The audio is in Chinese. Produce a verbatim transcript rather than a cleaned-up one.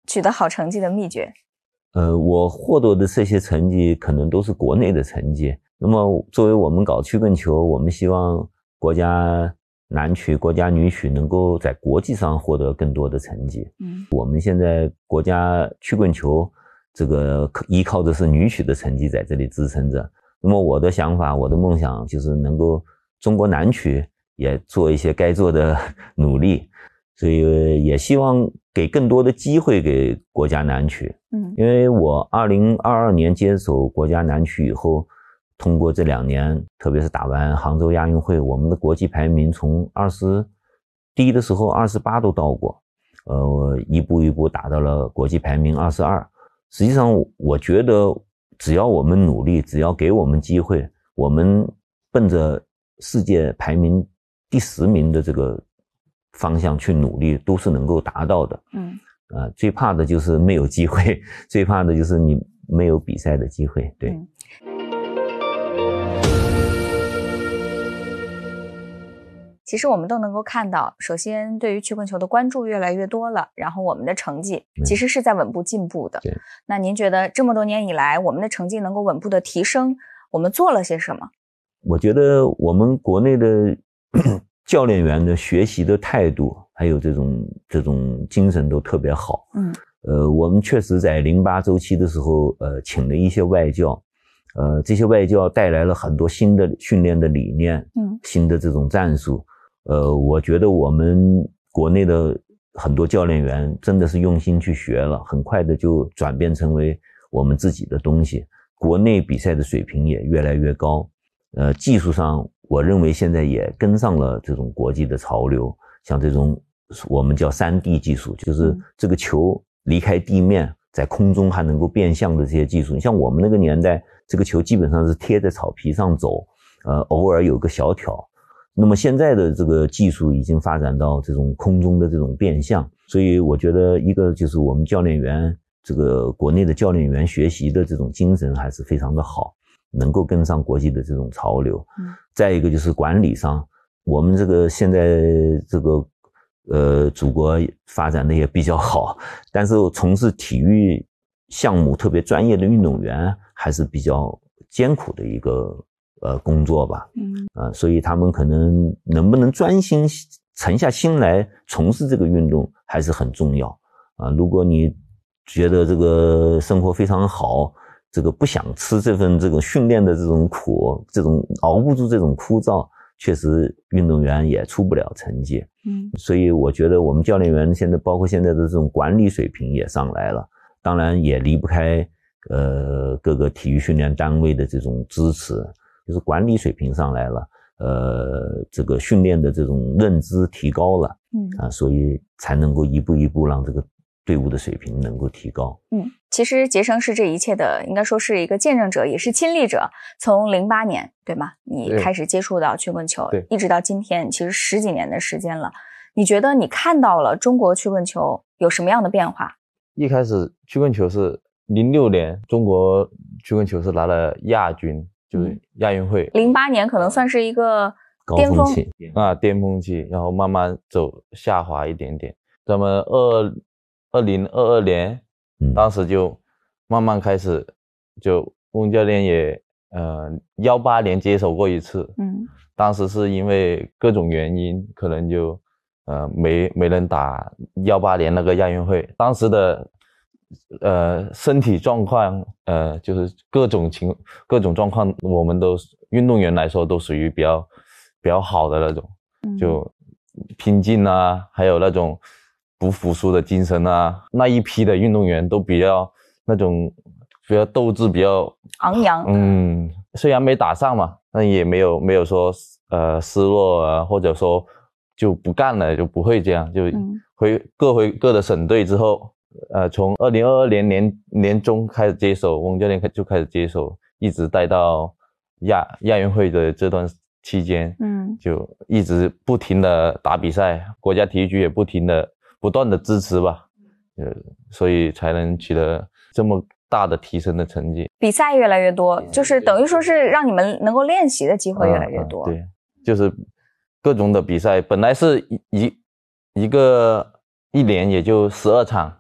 取得好成绩的秘诀？ 呃，我获得的这些成绩可能都是国内的成绩。那么作为我们搞曲棍球，我们希望国家男曲、国家女曲能够在国际上获得更多的成绩。嗯，我们现在国家曲棍球这个依靠的是女曲的成绩在这里支撑着。那么我的想法，我的梦想就是能够中国男曲也做一些该做的努力，所以也希望给更多的机会给国家男曲。嗯，因为我二零二二年接手国家男曲以后，通过这两年，特别是打完杭州亚运会，我们的国际排名从二十低的时候二十八都到过，呃，一步一步打到了国际排名二十二。实际上，我觉得只要我们努力，只要给我们机会，我们奔着世界排名第十名的这个方向去努力，都是能够达到的。嗯，呃，最怕的就是没有机会，最怕的就是你没有比赛的机会。对。嗯， 其实我们都能够看到，首先对于曲棍球的关注越来越多了，然后我们的成绩其实是在稳步进步的。 对， 那您觉得这么多年以来，我们的成绩能够稳步的提升，我们做了些什么？ 我觉得我们国内的教练员的学习的态度，还有这种这种精神都特别好。嗯，呃，我们确实在零八周期的时候，呃，请了一些外教。呃，这些外教带来了很多新的训练的理念，嗯，新的这种战术。呃，我觉得我们国内的很多教练员真的是用心去学了，很快的就转变成为我们自己的东西。国内比赛的水平也越来越高，呃，技术上我认为现在也跟上了这种国际的潮流，像这种我们叫 三 D 技术，就是这个球离开地面，在空中还能够变向的这些技术。你像我们那个年代，这个球基本上是贴在草皮上走，呃，偶尔有个小挑。那么现在的这个技术已经发展到这种空中的这种变向，所以我觉得一个就是我们教练员，这个国内的教练员学习的这种精神还是非常的好，能够跟上国际的这种潮流。嗯，再一个就是管理上，我们这个现在这个呃祖国发展的也比较好，但是从事体育项目特别专业的运动员还是比较艰苦的一个呃工作吧。嗯，呃，所以他们可能能不能专心沉下心来从事这个运动还是很重要啊、呃。如果你觉得这个生活非常好，这个不想吃这份这个训练的这种苦，这种熬不住这种枯燥，确实运动员也出不了成绩。嗯，所以我觉得我们教练员现在包括现在的这种管理水平也上来了，当然也离不开呃各个体育训练单位的这种支持，就是管理水平上来了，呃这个训练的这种认知提高了。嗯啊，所以才能够一步一步让这个队伍的水平能够提高。 嗯，其实杰生是这一切的应该说是一个见证者，也是亲历者。从零八年对吗，你开始接触到曲棍球，一直到今天其实十几年的时间了。你觉得你看到了中国曲棍球有什么样的变化？ 一开始曲棍球是零六年中国曲棍球是拿了亚军，就是亚运会。 零八年可能算是一个巅峰期啊，巅峰期，然后慢慢走下滑一点点。咱们二二零二二年，嗯，当时就慢慢开始，就翁教练也呃幺八年接手过一次，嗯，当时是因为各种原因，可能就呃没没人打幺八年那个亚运会，当时的呃身体状况，呃就是各种情各种状况，我们都运动员来说都属于比较比较好的那种，就拼劲啊，还有那种不服输的精神啊，那一批的运动员都比较那种比较斗志比较昂扬。 嗯，虽然没打上嘛，但也没有没有说呃失落啊，或者说就不干了，就不会这样，就回、嗯、各回各的省队之后，呃，从二零二二年年年中开始接手，翁教练就开始接手，一直带到亚亚运会的这段期间，嗯，就一直不停的打比赛，国家体育局也不停的不断的支持吧，呃，所以才能取得这么大的提升的成绩。 比赛越来越多，就是等于说是让你们能够练习的机会越来越多。 啊啊、对，就是各种的比赛，本来是一一个一年也就十二场，